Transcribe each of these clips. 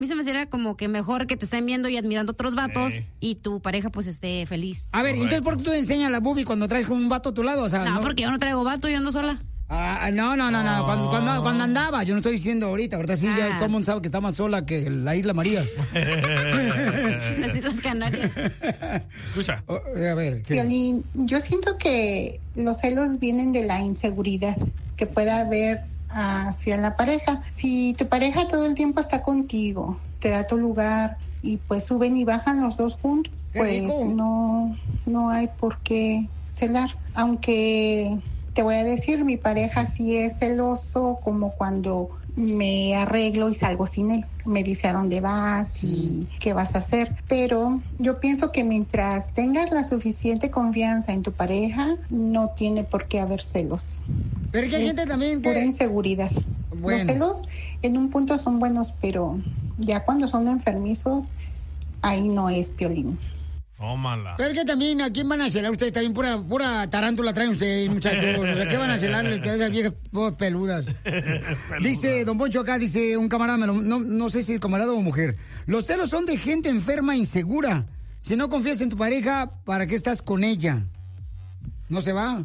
mí se me sería como que mejor que te estén viendo y admirando otros vatos y tu pareja pues esté feliz. A ver, entonces, ¿por qué tú enseñas la boobie cuando traes con un vato a tu lado? O sea, no, porque yo no traigo vato, yo ando sola. No. Cuando andaba, yo no estoy diciendo ahorita, ¿verdad? Sí, ya todo el mundo sabe que está más sola que la Isla María. Las Islas Canarias. Escucha. A ver. Piolín, yo siento que los celos vienen de la inseguridad que pueda haber hacia la pareja. Si tu pareja todo el tiempo está contigo, te da tu lugar y pues suben y bajan los dos juntos, pues no hay por qué celar. Aunque te voy a decir, mi pareja sí es celoso, como cuando me arreglo y salgo sin él. Me dice a dónde vas y qué vas a hacer. Pero yo pienso que mientras tengas la suficiente confianza en tu pareja, no tiene por qué haber celos. Pero que hay gente también que... pura inseguridad. Los celos en un punto son buenos, pero ya cuando son enfermizos, ahí no es, Piolín. Tómala. Pero que también, ¿a quién van a celar ustedes? También pura tarántula traen ustedes, muchachos. O sea, ¿qué van a celar esas viejas peludas? Dice Don Poncho acá, dice un camarada, no sé si camarada o mujer. Los celos son de gente enferma e insegura. Si no confías en tu pareja, ¿para qué estás con ella? No se va.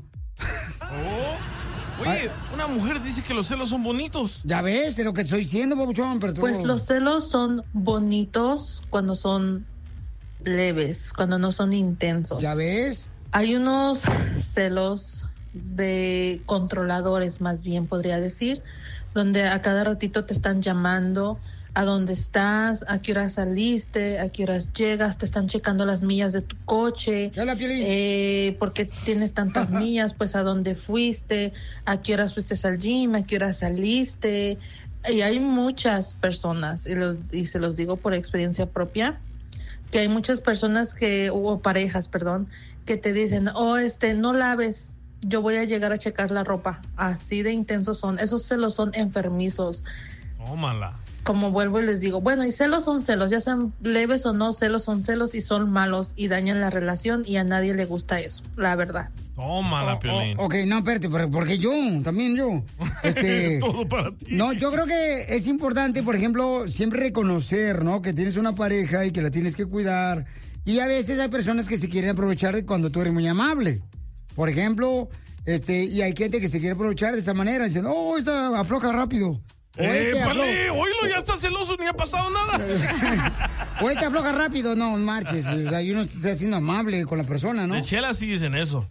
Oye, una mujer dice que los celos son bonitos. Ya ves, es lo que estoy diciendo, papuchón. Pero pues los celos son bonitos cuando son leves, cuando no son intensos. ¿Ya ves? Hay unos celos de controladores, más bien podría decir, donde a cada ratito te están llamando a dónde estás, a qué hora saliste, a qué horas llegas, te están checando las millas de tu coche, porque tienes tantas millas, pues a dónde fuiste, a qué horas fuiste al gym, a qué hora saliste. Y hay muchas personas, y se los digo por experiencia propia, que hay muchas personas o parejas, que te dicen, no laves, yo voy a llegar a checar la ropa. Así de intensos son. Esos celos son enfermizos. Tómala. Como vuelvo y les digo, bueno, y celos son celos, ya sean leves o no, celos son celos y son malos y dañan la relación y a nadie le gusta eso, la verdad. Tómala, Piolín. Ok, no, espérate, porque también yo. Todo para ti. No, yo creo que es importante, por ejemplo, siempre reconocer, ¿no? Que tienes una pareja y que la tienes que cuidar. Y a veces hay personas que se quieren aprovechar de cuando tú eres muy amable. Por ejemplo, y hay gente que se quiere aprovechar de esa manera. Dicen, esta afloja rápido. Oílo, ya está celoso, ni ha pasado nada. O afloja rápido, no marches. O sea, uno está siendo amable con la persona, ¿no? De Chela sí dicen eso.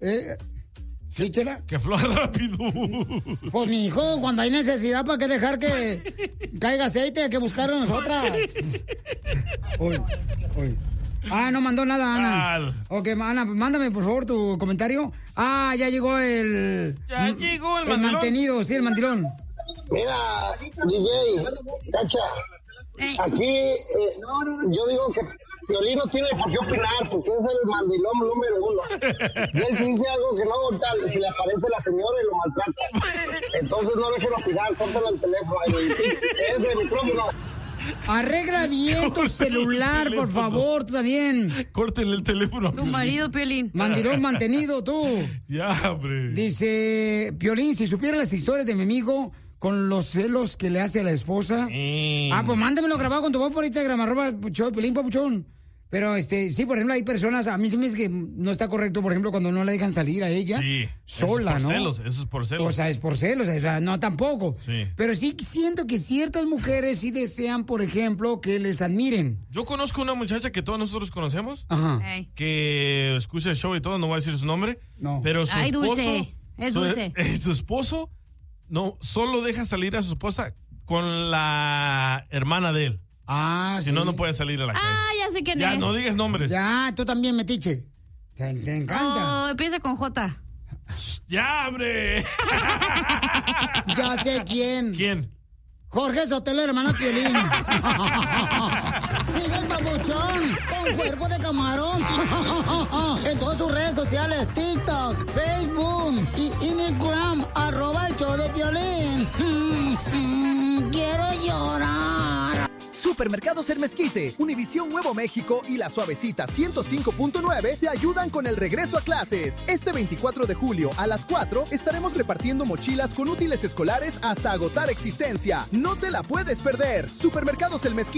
¿Sí, Chela? Que afloja rápido. Pues, mi hijo, cuando hay necesidad, ¿para qué dejar que caiga aceite? Hay que buscarlo nosotras. Oye. No mandó nada, Ana. Ok, Ana, mándame, por favor, tu comentario. Ya llegó el... Ya llegó el mandilón. El mantenido, sí, el mandilón. Mira, DJ, Cacha, aquí yo digo que Piolín no tiene por qué opinar, porque es el mandilón número uno. Y él si dice algo que no, tal, si le aparece la señora y lo maltrata. Entonces no dejen opinar, córtale el teléfono. Es de micrófono. Arregla bien tu celular, por favor, tú también. Córtenle el teléfono. Tu marido, Piolín. Mandilón mantenido, tú. Ya, hombre. Dice, Piolín, si supiera las historias de mi amigo con los celos que le hace a la esposa. Pues mándamelo grabado con tu voz por Instagram, @Piolín Papuchón. Pero sí, por ejemplo, hay personas, a mí se me dice que no está correcto, por ejemplo, cuando no la dejan salir a ella sola, eso es ¿no? Eso es por celos. O sea, es por celos, o sea, no tampoco. Sí. Pero sí siento que ciertas mujeres sí desean, por ejemplo, que les admiren. Yo conozco una muchacha que todos nosotros conocemos, Hey. que escucha el show y todo, no voy a decir su nombre, pero su esposo... Dulce, es dulce. Su esposo no solo deja salir a su esposa con la hermana de él. Si no puede salir a la calle. Ya sé quién es. Ya, no digas nombres. Ya, tú también, metiche. Te encanta. Empieza con J. ¡Ya, hombre! Ya sé quién. ¿Quién? Jorge Sotelo, hermano Piolín. Sigue el babuchón con cuerpo de camarón. En todas sus redes sociales, TikTok, Facebook y Instagram, @el show de Piolín. Quiero llorar. Supermercados El Mezquite, Univisión Nuevo México y La Suavecita 105.9 te ayudan con el regreso a clases. Este 24 de julio a las 4 estaremos repartiendo mochilas con útiles escolares hasta agotar existencia. No te la puedes perder. Supermercados El Mezquite.